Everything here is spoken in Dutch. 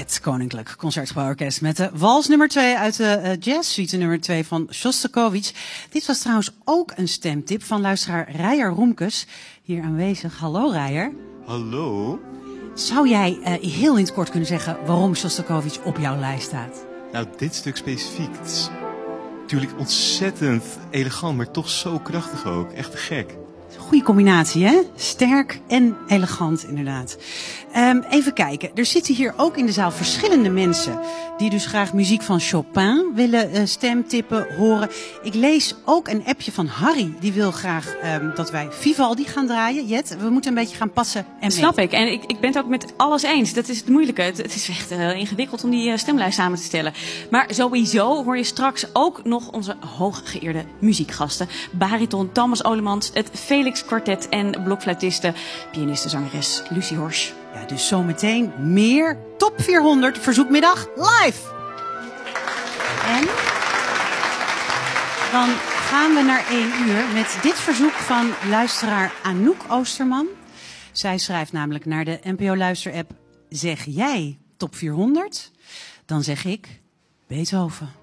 Het Koninklijk Concertgebouworkest met de wals nummer 2 uit de jazzsuite nummer 2 van Shostakovich. Dit was trouwens ook een stemtip van luisteraar Reijer Roemkes, hier aanwezig. Hallo Reijer. Hallo. Zou jij heel in het kort kunnen zeggen waarom Shostakovich op jouw lijst staat? Nou, dit stuk specifiek. Het is natuurlijk ontzettend elegant, maar toch zo krachtig ook. Echt te gek. Goeie combinatie, hè? Sterk en elegant, inderdaad. Even kijken. Er zitten hier ook in de zaal verschillende mensen die dus graag muziek van Chopin willen stemtippen, horen. Ik lees ook een appje van Harry. Die wil graag dat wij Vivaldi gaan draaien. Jet, we moeten een beetje gaan passen en Snap ik. En ik ben het ook met alles eens. Dat is het moeilijke. Het is echt ingewikkeld om die stemlijst samen te stellen. Maar sowieso hoor je straks ook nog onze hooggeëerde muziekgasten. Bariton Thomas Olemans, het Felix Kwartet en blokfluitiste, pianiste, zangeres Lucie Horsch. Ja, dus zometeen meer Top 400 Verzoekmiddag live. En dan gaan we naar 1 uur met dit verzoek van luisteraar Anouk Oosterman. Zij schrijft namelijk naar de NPO Luisterapp: zeg jij Top 400? Dan zeg ik Beethoven.